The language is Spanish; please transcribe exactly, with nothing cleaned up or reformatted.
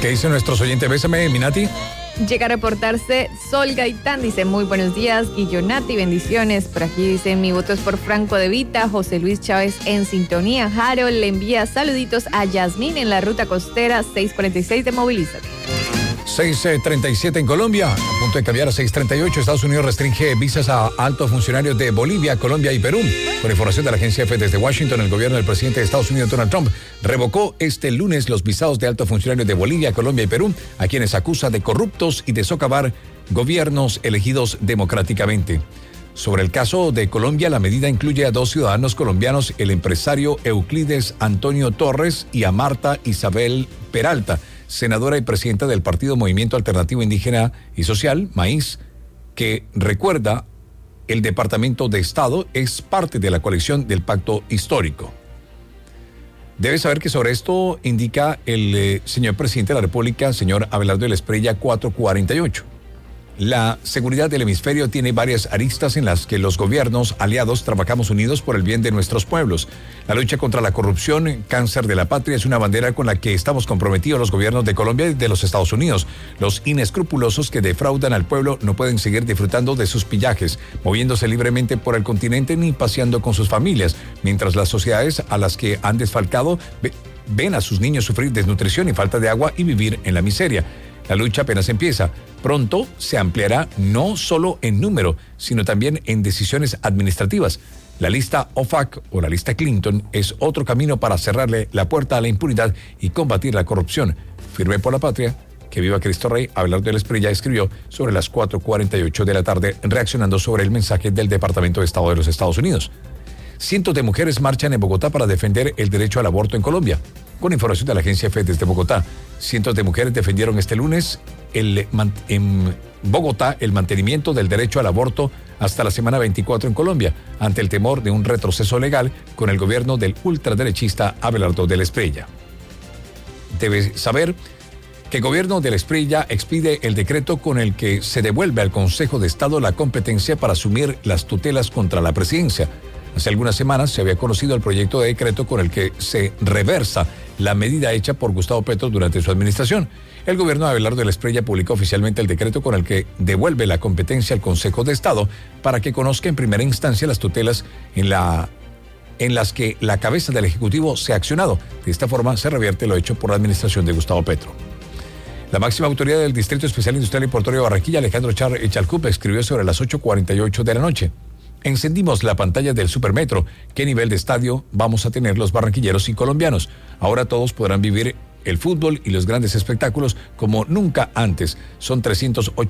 ¿Qué dicen nuestros oyentes? Bésame, Minati. Llega a reportarse Sol Gaitán, dice muy buenos días, Guillonati, bendiciones. Por aquí dicen mi voto es por Franco de Vita. José Luis Chávez en sintonía. Harold le envía saluditos a Yasmín en la ruta costera seiscientos cuarenta y seis de Movilízate. seiscientos treinta y siete en Colombia, a punto de cambiar a seiscientos treinta y ocho. Estados Unidos restringe visas a altos funcionarios de Bolivia, Colombia y Perú. Con información de la agencia F desde Washington, el gobierno del presidente de Estados Unidos, Donald Trump, revocó este lunes los visados de altos funcionarios de Bolivia, Colombia y Perú, a quienes acusa de corruptos y de socavar gobiernos elegidos democráticamente. Sobre el caso de Colombia, la medida incluye a dos ciudadanos colombianos, el empresario Euclides Antonio Torres y a Marta Isabel Peralta, senadora y presidenta del Partido Movimiento Alternativo Indígena y Social, Maíz, que recuerda el Departamento de Estado es parte de la coalición del Pacto Histórico. Debe saber que sobre esto indica el eh, señor presidente de la República, señor Abelardo de la Espriella, cuatrocientos cuarenta y ocho. La seguridad del hemisferio tiene varias aristas en las que los gobiernos aliados trabajamos unidos por el bien de nuestros pueblos. La lucha contra la corrupción, cáncer de la patria, es una bandera con la que estamos comprometidos los gobiernos de Colombia y de los Estados Unidos. Los inescrupulosos que defraudan al pueblo no pueden seguir disfrutando de sus pillajes, moviéndose libremente por el continente ni paseando con sus familias, mientras las sociedades a las que han desfalcado ven a sus niños sufrir desnutrición y falta de agua y vivir en la miseria. La lucha apenas empieza. Pronto se ampliará no solo en número, sino también en decisiones administrativas. La lista O F A C o la lista Clinton es otro camino para cerrarle la puerta a la impunidad y combatir la corrupción. Firme por la patria, que viva Cristo Rey. Abelardo de la Espriella escribió sobre las cuatro cuarenta y ocho de la tarde, reaccionando sobre el mensaje del Departamento de Estado de los Estados Unidos. Cientos de mujeres marchan en Bogotá para defender el derecho al aborto en Colombia. Con información de la agencia F desde Bogotá, cientos de mujeres defendieron este lunes el, en Bogotá el mantenimiento del derecho al aborto hasta la semana veinticuatro en Colombia, ante el temor de un retroceso legal con el gobierno del ultraderechista Abelardo de la Espriella. Debe saber que el gobierno de la Espriella expide el decreto con el que se devuelve al Consejo de Estado la competencia para asumir las tutelas contra la presidencia. Hace algunas semanas se había conocido el proyecto de decreto con el que se reversa la medida hecha por Gustavo Petro durante su administración. El gobierno de Abelardo de la Espriella publicó oficialmente el decreto con el que devuelve la competencia al Consejo de Estado para que conozca en primera instancia las tutelas en, la, en las que la cabeza del Ejecutivo se ha accionado. De esta forma se revierte lo hecho por la administración de Gustavo Petro. La máxima autoridad del Distrito Especial Industrial y Portuario de Barranquilla, Alejandro Char Echalcup, escribió sobre las ocho cuarenta y ocho de la noche. Encendimos la pantalla del Supermetro. ¿Qué nivel de estadio vamos a tener los barranquilleros y colombianos? Ahora todos podrán vivir el fútbol y los grandes espectáculos como nunca antes. Son trescientos ocho